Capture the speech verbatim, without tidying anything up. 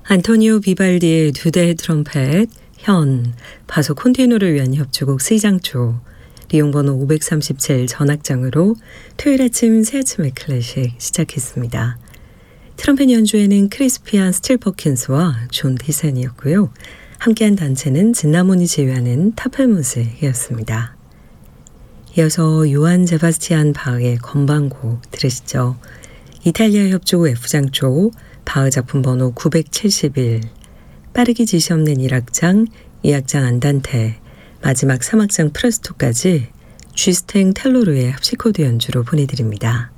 안토니오 비발디의 두 대의 트럼펫, 현, 바소 콘티누를 위한 협주곡 스이장조, 리용번호 오백삼십칠 전악장으로 토요일 아침 새 아침의 클래식 시작했습니다. 트럼펫 연주에는 크리스피안 스틸 퍼킨스와 존 디센이었고요. 함께한 단체는 진나몬이 제외하는 타펠무스였습니다. 이어서 요한 제바스티안 바흐의 건반곡 들으시죠. 이탈리아 협주곡 F장조, 바흐 작품 번호 구백칠십일, 빠르기 지시 없는 일 악장, 이 악장 안단테, 마지막 삼 악장 프레스토까지 쥐스탱 텔로르의 합시코드 연주로 보내드립니다.